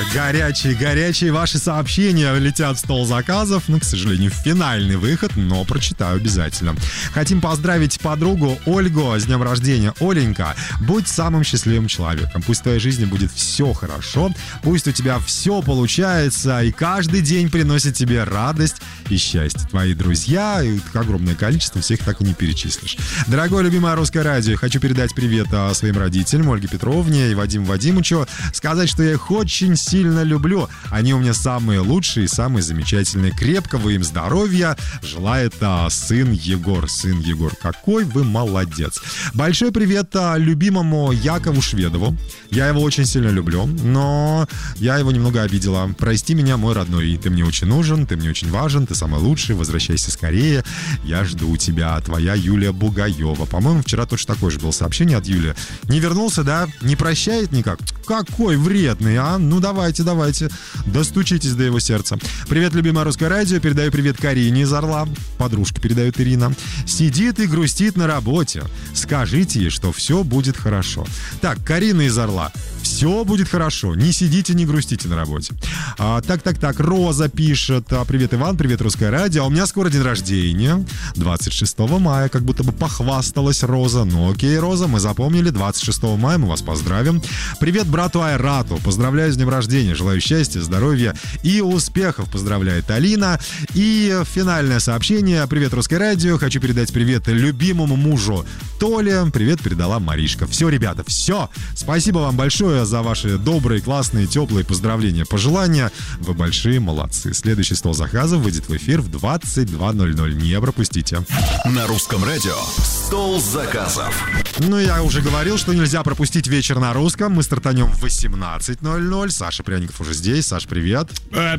Горячие ваши сообщения летят в стол заказов. Ну, к сожалению, финальный выход, но прочитаю обязательно. Хотим поздравить подругу Ольгу с днем рождения. Оленька, будь самым счастливым человеком. Пусть в твоей жизни будет все хорошо. Пусть у тебя все получается. И каждый день приносит тебе радость и счастье. Твои друзья, и огромное количество, всех так и не перечислишь. Дорогое любимое русское радио, хочу передать привет своим родителям, Ольге Петровне и Вадиму Вадимовичу. Сказать, что я их очень сильно люблю. Они у меня самые лучшие, самые замечательные. Крепкого им здоровья желает сын Егор. Сын Егор, какой вы молодец. Большой привет любимому Якову Шведову. Я его очень сильно люблю, но я его немного обидела. Прости меня, мой родной. Ты мне очень нужен, ты мне очень важен, ты самый лучший. Возвращайся скорее. Я жду тебя. Твоя Юлия Бугаева. По-моему, вчера точно такое же было сообщение от Юли. Не вернулся, да? Не прощает никак? Какой вредный, а? Ну, давайте. Достучитесь до его сердца. Привет, любимое русское радио. Передаю привет Карине из Орла. Подружка передает Ирина. Сидит и грустит на работе. Скажите ей, что все будет хорошо. Так, Карина из Орла. Все будет хорошо. Не сидите, не грустите на работе. Так. Роза пишет. Привет, Иван, привет, русское радио. У меня скоро день рождения. 26 мая, как будто бы похвасталась Роза. Ну окей, Роза, мы запомнили. 26 мая мы вас поздравим. Привет брату Айрату. Поздравляю с днем рождения. Желаю счастья, здоровья и успехов. Поздравляет Алина. И финальное сообщение. Привет, русское радио. Хочу передать привет любимому мужу Толе. Привет передала Маришка. Все, ребята, все. Спасибо вам большое за ваши добрые, классные, теплые поздравления, пожелания. Вы большие молодцы. Следующий стол заказов выйдет в эфир в 22:00. Не пропустите. На русском радио стол заказов. Ну, я уже говорил, что нельзя пропустить вечер на русском. Мы стартанем в 18:00. Саша Пряников уже здесь. Саш, привет. Да,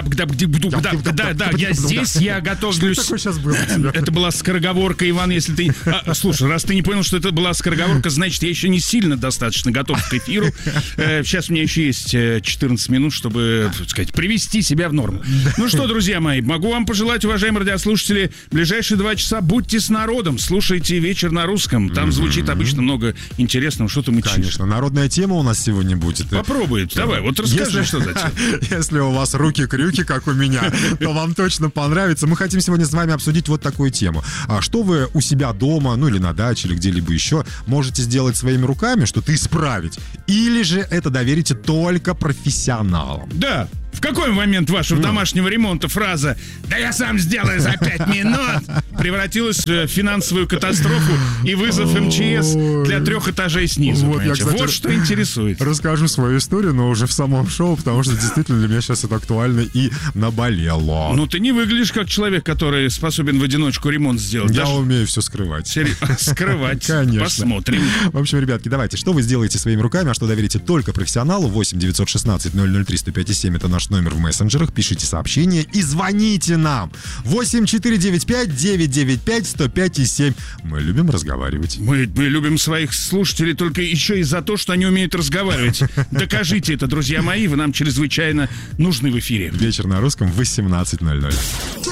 я здесь, я готовлюсь. Что такое сейчас было у тебя? Это была скороговорка, Иван, если ты... Слушай, раз ты не понял, что это была скороговорка, значит, я еще не сильно достаточно готов к эфиру. Сейчас у меня еще есть 14 минут, чтобы, так сказать, привести себя в норму. Ну что, друзья мои, могу вам пожелать, уважаемые радиослушатели, ближайшие 2 часа будьте с народом, слушайте «Вечер на русском». Там звучит обычно много интересного, что-то мы читаем. Конечно, народная тема у нас сегодня будет. Попробуй, давай, вот расскажи, что за тема. Если у вас руки-крюки, как у меня, то вам точно понравится. Мы хотим сегодня с вами обсудить вот такую тему. Что вы у себя дома, ну или на даче, или где-либо еще, можете сделать своими руками, что-то исправить? Или же это доверите только профессионалам? Да. В какой момент вашего домашнего ремонта фраза «Да я сам сделаю за 5 минут» превратилась в финансовую катастрофу и вызов МЧС для 3 этажей снизу? Вот, я, кстати, вот что интересует. Расскажу свою историю, но уже в самом шоу, потому что действительно для меня сейчас это актуально и наболело. Ну, ты не выглядишь как человек, который способен в одиночку ремонт сделать. Я умею все скрывать. Скрывать. Конечно. Посмотрим. В общем, ребятки, давайте, что вы сделаете своими руками, а что доверите только профессионалу? 8 916 003 105 7 это наш номер в мессенджерах. Пишите сообщения и звоните нам. 8 495 995 105 7. Мы любим разговаривать. Мы любим своих слушателей только еще и за то, что они умеют разговаривать. Докажите это, друзья мои, вы нам чрезвычайно нужны в эфире. Вечер на русском в 18:00.